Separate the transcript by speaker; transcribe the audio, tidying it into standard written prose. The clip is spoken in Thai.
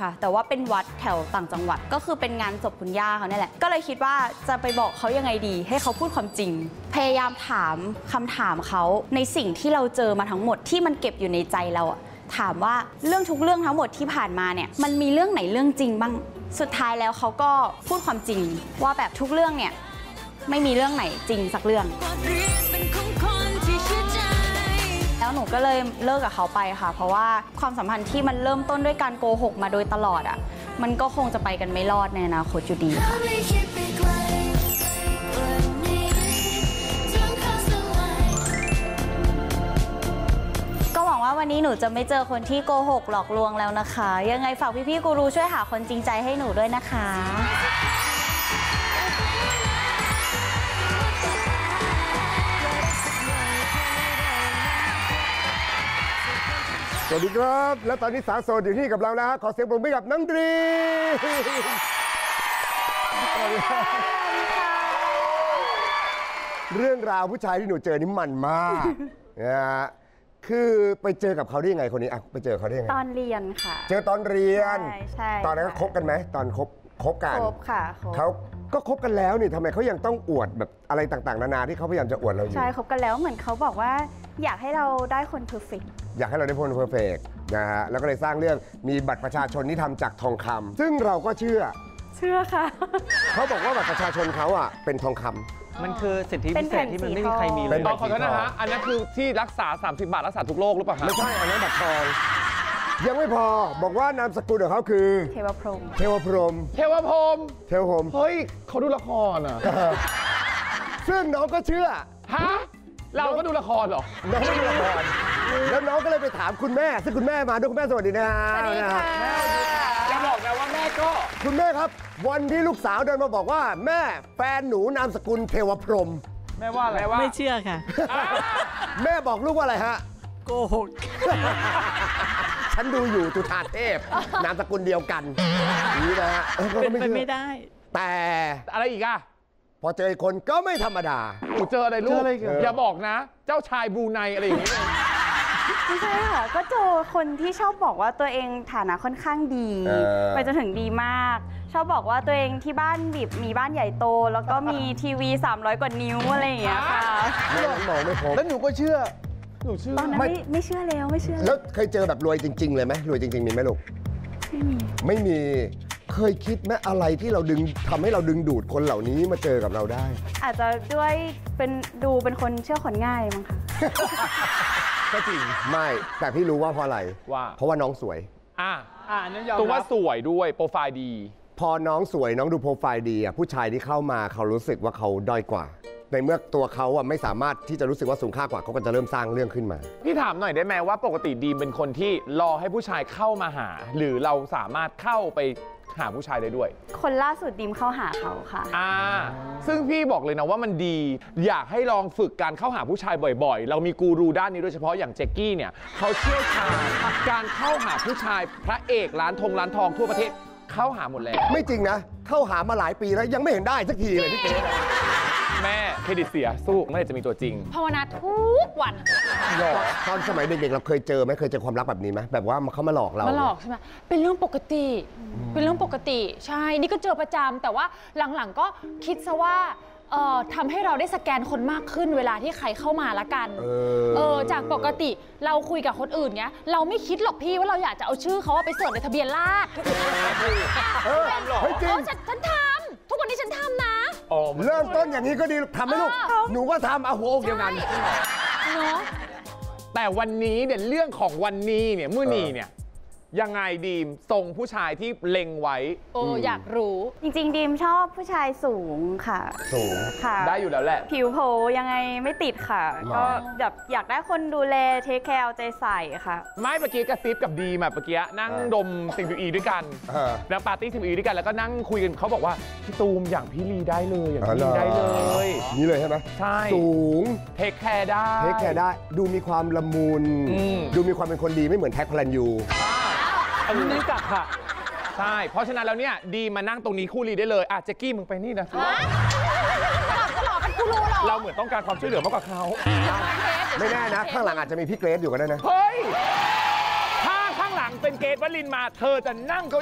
Speaker 1: ค่ะแต่ว่าเป็นวัดแถวต่างจังหวัดก็คือเป็นงานศพคุณย่าเขาเนี่ยแหละก็เลยคิดว่าจะไปบอกเขายังไงดีให้เขาพูดความจริงพยายามถามคำถามเขาในสิ่งที่เราเจอมาทั้งหมดที่มันเก็บอยู่ในใจเราอะถามว่าเรื่องทุกเรื่องทั้งหมดที่ผ่านมาเนี่ยมันมีเรื่องไหนเรื่องจริงบ้างสุดท้ายแล้วเขาก็พูดความจริงว่าแบบทุกเรื่องเนี่ยไม่มีเรื่องไหนจริงสักเรื่องแล้วหนูก็เลยเลิกกับเขาไปค่ะเพราะว่าความสัมพันธ์ที่มันเริ่มต้นด้วยการโกหกมาโดยตลอดอ่ะมันก็คงจะไปกันไม่รอดในอนาคตอยู่ดีค่ะก็หวังว่าวันนี้หนูจะไม่เจอคนที่โกหกหลอกลวงแล้วนะคะยังไงฝากพี่ๆกูรูช่วยหาคนจริงใจให้หนูด้วยนะคะ
Speaker 2: สวัสดีครับและตอนนี้สาวโสดอยู่ที่กับเราแล้วขอเสียงปรบมือกับน้องดรีเรื่องราวผู้ชายที่หนูเจอนี่มันมากนะฮะคือไปเจอกับเขาได้ยังไงคนนี้อ่ะไปเจอเขาได้ยังไง
Speaker 1: ตอนเรียนค่ะ
Speaker 2: เจอตอนเรียน
Speaker 1: ใช่
Speaker 2: ตอนนั้นก็คบกันไหมตอนคบกัน
Speaker 1: คบค่ะ
Speaker 2: เขาก็คบกันแล้วนี่ทำไมเขายังต้องอวดแบบอะไรต่างๆนานาที่เขาพยายามจะอวดเราอยู่
Speaker 1: ใช่คบกันแล้วเหมือนเขาบอกว่าอยากให้เราได้คนเพอร์เฟกต์
Speaker 2: อยากให้เราได้คนเพอร์เฟกต์นะฮะแล้วก็เลยสร้างเรื่องมีบัตรประชาชนที่ทำจากทองคำซึ่งเราก็เชื่อ
Speaker 1: ค่ะ
Speaker 2: เขาบอกว่าบัตรประชาชนเขาอ่ะเป็นทองคำ
Speaker 3: มันคือสิทธิพิเศษที่มันไม่มีใครมีเลย
Speaker 4: ขอโทษนะฮะอันนั้นคือที่รักษา30 บาทรักษาทุกโรคหรือเปล่า
Speaker 2: ไม่ใช่อันนั้นบัตรทองยังไม่พอบอกว่านามสกุลของเขาคือ
Speaker 1: เทวพรหม
Speaker 2: เฮ้
Speaker 4: ยเขาดูละครอ่ะ
Speaker 2: ซึ่งน้องก็เชื่อ
Speaker 4: ฮะเราก็ดูละครเหรอ
Speaker 2: น้องไม่ดูละครแล้วน้องก็เลยไปถามคุณแม่ซึ่งคุณแม่มาด้วยคุณแม่สวัสดีนะ
Speaker 1: สวัสดีค่ะ
Speaker 4: จะบอกนะว่าแม่ก็
Speaker 2: คุณแม่ครับวันที่ลูกสาวเดินมาบอกว่าแม่แฟนหนูนามสกุลเทวพรหม
Speaker 4: แม่ว่าอะไร
Speaker 5: ไม่เชื่อค่ะ
Speaker 2: แม่บอกลูกว่าอะไรฮะ
Speaker 5: โกหก
Speaker 2: ฉันดูอยู่จุฑาเทพนามสกุลเดียวกันนี่นะฮะ
Speaker 5: เป็นไปไม่ได้
Speaker 2: แต่
Speaker 4: อะไรอีกอะ
Speaker 2: พอเจออีกคนก็ไม่ธรรมดา
Speaker 4: เจออะไรลูกอย่าบอกนะเจ้าชายบรูไนอะไรอย่างนี้
Speaker 1: ไม่ใช่ค่ะก็เจอคนที่ชอบบอกว่าตัวเองฐานะค่อนข้างดีไปจนถึงดีมากชอบบอกว่าตัวเองที่บ้านแบบมีบ้านใหญ่โตแล้วก็มีทีวี300กว่านิ้วอะไรอย่างเงี้ยค่ะ
Speaker 2: ไม่พบ
Speaker 4: แล้วหนูก็เชื่อ
Speaker 1: ตอนนั้นไม่เชื่อแล้ว
Speaker 2: แล้วเคยเจอแบบรวยจริงๆเลยไหมรวยจริงๆมีไหมลูกไม่มีเคยคิดไหมอะไรที่เราทำให้เราดึงดูดคนเหล่านี้มาเจอกับเราได้
Speaker 1: อาจจะด้วยเป็นคนเชื่อคนง่ายมั้งคะ
Speaker 4: ก็จริง
Speaker 2: ไม่แต่พี่รู้ว่าเพราะอะไรเพราะว่าน้องสวย
Speaker 4: ตัวว่าสวยด้วยโปรไฟล์ดี
Speaker 2: พอน้องสวยน้องดูโปรไฟล์ดีอ่ะผู้ชายที่เข้ามาเขารู้สึกว่าเขาด้อยกว่าในเมื่อตัวเขาอ่ะไม่สามารถที่จะรู้สึกว่าสูงค่ากว่าเขาก็จะเริ่มสร้างเรื่องขึ้นมา
Speaker 4: พี่ถามหน่อยได้ไหมว่าปกติดีมเป็นคนที่รอให้ผู้ชายเข้ามาหาหรือเราสามารถเข้าไปหาผู้ชายได้ด้วย
Speaker 1: คนล่าสุดดีมเข้าหาเขาค่ะ
Speaker 4: ซึ่งพี่บอกเลยนะว่ามันดีอยากให้ลองฝึกการเข้าหาผู้ชายบ่อยๆเรามีกูรูด้านนี้โดยเฉพาะอย่างแจ็คกี้เนี่ยเขาเชี่ยวชาญการเข้าหาผู้ชายพระเอกร้านทองทั่วประเทศเข้าหาหมดแล้ว
Speaker 2: ไม่จริงนะเข้าหามาหลายปีแล้วยังไม่เห็นได้สักทีเลยพี่เก๋
Speaker 4: แม่เครดิตเสียสู้เมื่อไหร่จะมีตัวจริง
Speaker 1: ภาวนาทุกวัน
Speaker 2: ตอนสมัยเด็กๆเราเคยเจอไหมเคยเจอความรักแบบนี้ไหมแบบว่าเขามาหลอกเรา
Speaker 6: มาหลอกใช่ไหมเป็นเรื่องปกติใช่นี่ก็เจอประจำแต่ว่าหลังๆก็คิดซะว่าทำให้เราได้สแกนคนมากขึ้นเวลาที่ใครเข้ามาละกันจากปกติเราคุยกับคนอื่นเนี้ยเราไม่คิดหรอกพี่ว่าเราอยากจะเอาชื่อเขาไปเสิร์ชในทะเบียนราษฎร์ฉันทำทุกวันนี้ฉันทำนะ
Speaker 2: เริ่มต้นอย่างนี้ก็ดีทำไหมลูกหนูก็ทำเอาหัวอกเดียวกัน
Speaker 6: เนาะ
Speaker 4: แต่วันนี้เนี่ยเรื่องของวันนี้เนี่ยมื้อนี้เนี่ยยังไงดีมทรงผู้ชายที่เล็งไว้
Speaker 6: อยากรู้
Speaker 1: จริงๆดีมชอบผู้ชายสูงค่ะ
Speaker 4: สูง
Speaker 1: ค่ะ
Speaker 4: ได้อยู่แล้วแหละ
Speaker 1: ผิวโผยังไงไม่ติดค่ะก็แบบอยากได้คนดูแลเทคแคร์เอาใจใส่ค่ะ
Speaker 4: ไม่เมื่อกี้กระซิบกับดีมเมื่อกี้นั่งดมสิ่งผิวอีด้วยกันแล้วปาร์ตี้สิ่งผิวอีด้วยกันแล้วก็นั่งคุยกันเขาบอกว่าพี่ตูมอย่างพี่ลีได้เลยอย่างพี่ลีได้เลย
Speaker 2: นี่เลยใช่ไหม
Speaker 4: ใช่
Speaker 2: สูง
Speaker 4: เทคแคร์ได้
Speaker 2: ดูมีความละมุนดูมีความเป็นคนดีไม่เหมือนแท็กพลันยู
Speaker 4: อันนี้กลับค่ะใช่เพราะฉะนั้นแล้วเนี่ยดีมานั่งตรงนี้คู่ลีได้เลยแจ็คกี้มึงไปนี่นะเราเหมือนต้องการความช่วยเหลือมากกว่าเขา
Speaker 2: ไม่แน่นะข้างหลังอาจจะมีพี่เกรซอยู่ก็ได้นะ
Speaker 4: เฮ้ยถ้าข้างหลังเป็นเกรซวลินมาเธอจะนั่งเก้า